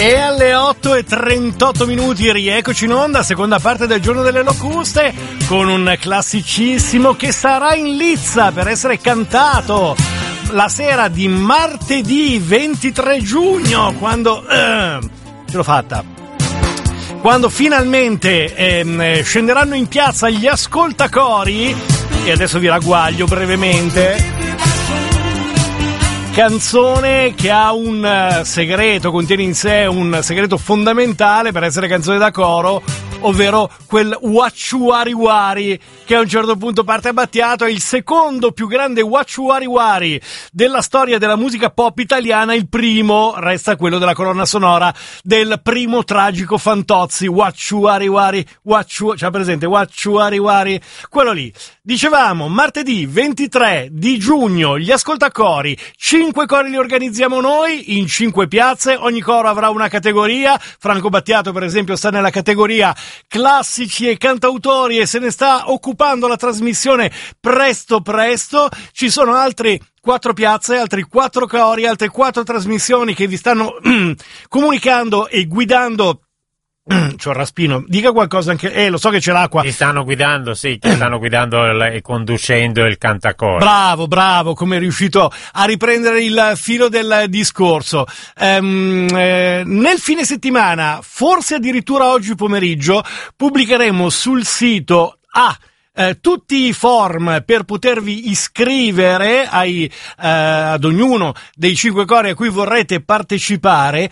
E alle 8:38 rieccoci in onda, seconda parte del Giorno delle Locuste, con un classicissimo che sarà in lizza per essere cantato la sera di martedì 23 giugno, quando ce l'ho fatta. Quando finalmente scenderanno in piazza gli ascoltacori, e adesso vi ragguaglio brevemente. Canzone che ha un segreto, contiene in sé un segreto fondamentale per essere canzone da coro, ovvero quel Wacciuari Wari che a un certo punto parte a Battiato. È il secondo più grande Wacciuari Wari della storia della musica pop italiana. Il primo resta quello della colonna sonora del primo tragico Fantozzi, Wacciuari Wari, c'ha presente Wacciuari Wari, quello lì. Dicevamo, martedì 23 di giugno gli ascoltacori, 5 cori li organizziamo noi in 5 piazze, ogni coro avrà una categoria. Franco Battiato per esempio sta nella categoria classici e cantautori e se ne sta occupando la trasmissione presto. Ci sono altri 4 piazze, altri 4 cori, altre 4 trasmissioni che vi stanno comunicando e guidando. C'ho il raspino, dica qualcosa anche, lo so che c'è l'acqua. Ti stanno guidando, sì, ti stanno guidando e conducendo il cantacoro. Bravo, come è riuscito a riprendere il filo del discorso. Nel fine settimana, forse addirittura oggi pomeriggio, pubblicheremo sul sito tutti i form per potervi iscrivere ad ognuno dei 5 cori a cui vorrete partecipare.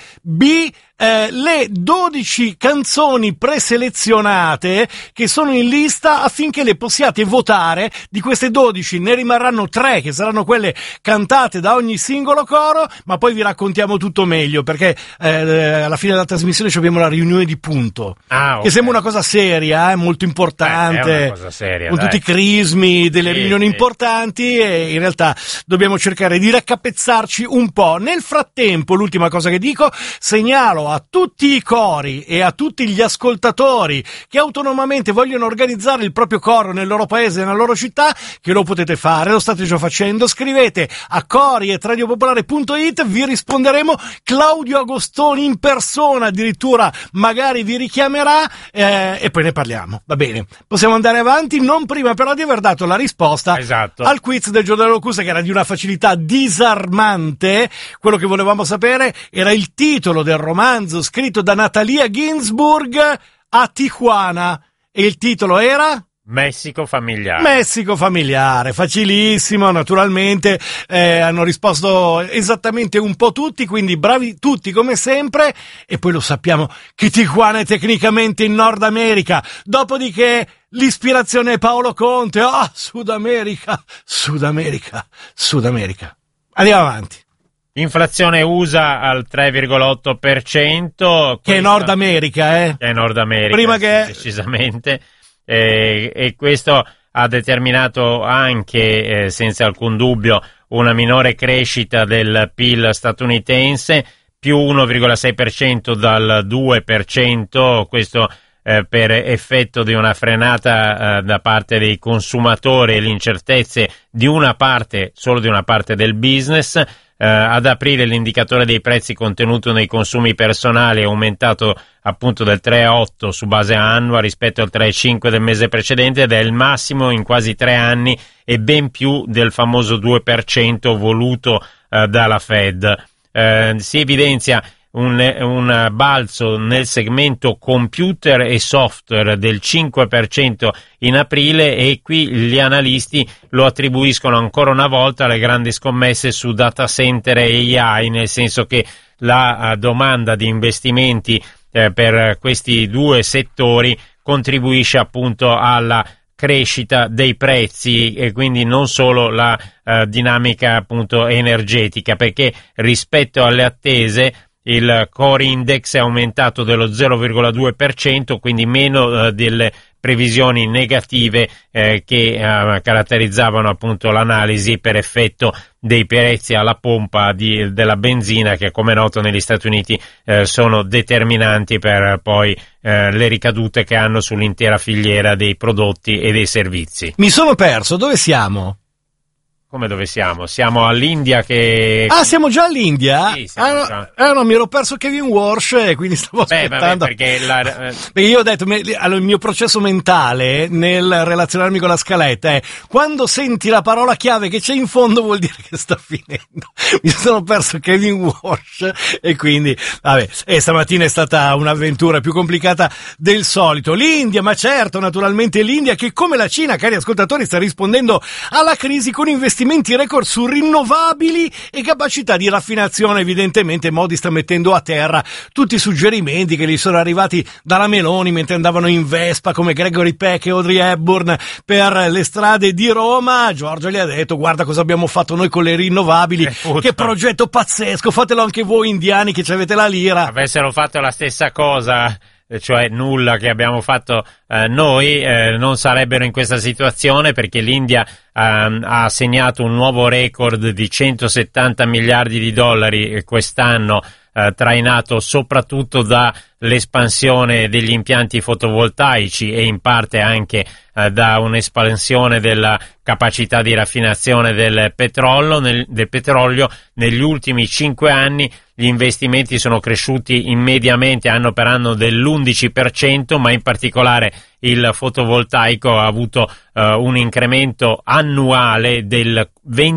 Le 12 canzoni preselezionate che sono in lista affinché le possiate votare. Di queste 12 ne rimarranno 3 che saranno quelle cantate da ogni singolo coro, ma poi vi raccontiamo tutto meglio perché alla fine della trasmissione abbiamo la riunione di punto, okay, che sembra una cosa seria, molto importante, è una cosa seria, con tutti i crismi delle riunioni importanti, e in realtà dobbiamo cercare di raccapezzarci un po'. Nel frattempo, l'ultima cosa che dico, segnalo a tutti i cori e a tutti gli ascoltatori che autonomamente vogliono organizzare il proprio coro nel loro paese, nella loro città, che lo potete fare, lo state già facendo. Scrivete a cori@radiopopolare.it, vi risponderemo. Claudio Agostoni in persona addirittura magari vi richiamerà, e poi ne parliamo, va bene? Possiamo andare avanti, non prima però di aver dato la risposta al quiz del Giorno delle Locuste, che era di una facilità disarmante. Quello che volevamo sapere era il titolo del romanzo scritto da Natalia Ginzburg a Tijuana, e il titolo era Messico familiare, facilissimo, naturalmente. Hanno risposto esattamente un po' tutti, quindi bravi tutti come sempre. E poi lo sappiamo che Tijuana è tecnicamente in Nord America, dopodiché l'ispirazione è Paolo Conte. Sud America. Andiamo avanti. Inflazione USA al 3,8%. Che è Nord America, Che è Nord America, prima che decisamente. E questo ha determinato anche, senza alcun dubbio, una minore crescita del PIL statunitense, più 1,6% dal 2%, questo per effetto di una frenata da parte dei consumatori e le incertezze di una parte, solo di una parte del business. Ad aprile l'indicatore dei prezzi contenuto nei consumi personali è aumentato appunto del 3,8 su base annua rispetto al 3,5 del mese precedente, ed è il massimo in quasi 3 anni e ben più del famoso 2% voluto dalla Fed. Si evidenzia un balzo nel segmento computer e software del 5% in aprile, e qui gli analisti lo attribuiscono ancora una volta alle grandi scommesse su data center e AI, nel senso che la domanda di investimenti per questi due settori contribuisce appunto alla crescita dei prezzi, e quindi non solo la dinamica appunto energetica, perché rispetto alle attese il core index è aumentato dello 0,2%, quindi meno delle previsioni negative che caratterizzavano appunto l'analisi per effetto dei prezzi alla pompa della benzina, che come noto negli Stati Uniti sono determinanti per poi le ricadute che hanno sull'intera filiera dei prodotti e dei servizi. Mi sono perso, dove siamo? Come dove siamo? Siamo all'India che... Ah, siamo già all'India? Sì, siamo già. No, mi ero perso Kevin Walsh e quindi stavo aspettando. Vabbè, perché io ho detto, allora, il mio processo mentale nel relazionarmi con la scaletta è quando senti la parola chiave che c'è in fondo vuol dire che sta finendo. Mi sono perso Kevin Walsh e quindi, vabbè, stamattina è stata un'avventura più complicata del solito. L'India, ma certo, naturalmente l'India che come la Cina, cari ascoltatori, sta rispondendo alla crisi con investimenti record su rinnovabili e capacità di raffinazione. Evidentemente Modi sta mettendo a terra tutti i suggerimenti che gli sono arrivati dalla Meloni mentre andavano in Vespa come Gregory Peck e Audrey Hepburn per le strade di Roma. Giorgio gli ha detto: guarda cosa abbiamo fatto noi con le rinnovabili, che progetto pazzesco, fatelo anche voi indiani che ci avete la lira. Avessero fatto la stessa cosa, cioè nulla che abbiamo fatto noi, non sarebbero in questa situazione, perché l'India ha segnato un nuovo record di 170 miliardi di dollari quest'anno, trainato soprattutto dall'espansione degli impianti fotovoltaici e in parte anche da un'espansione della capacità di raffinazione del petrolio. Negli ultimi 5 anni gli investimenti sono cresciuti mediamente anno per anno dell'11%, ma in particolare il fotovoltaico ha avuto un incremento annuale del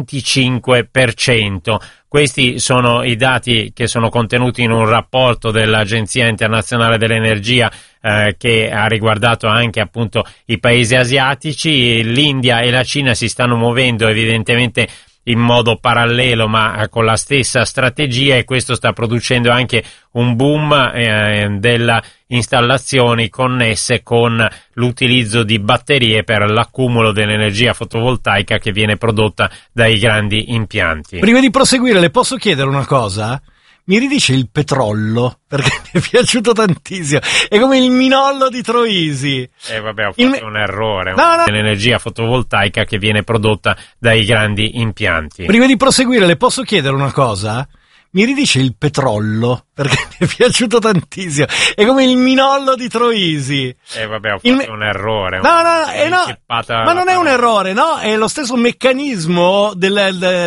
25%. Questi sono i dati che sono contenuti in un rapporto dell'Agenzia Internazionale dell'Energia che ha riguardato anche appunto i paesi asiatici. L'India e la Cina si stanno muovendo evidentemente in modo parallelo ma con la stessa strategia, e questo sta producendo anche un boom delle installazioni connesse con l'utilizzo di batterie per l'accumulo dell'energia fotovoltaica che viene prodotta dai grandi impianti. Prima di proseguire, le posso chiedere una cosa? Mi ridice il petrollo, perché mi è piaciuto tantissimo. È come il minollo di Troisi. Vabbè, ho fatto un errore. No. L'energia fotovoltaica che viene prodotta dai grandi impianti. Prima di proseguire, le posso chiedere una cosa? Mi ridice il petrollo, perché mi è piaciuto tantissimo. È come il minollo di Troisi. Vabbè, ho fatto un errore. No, ma non è un errore, no? È lo stesso meccanismo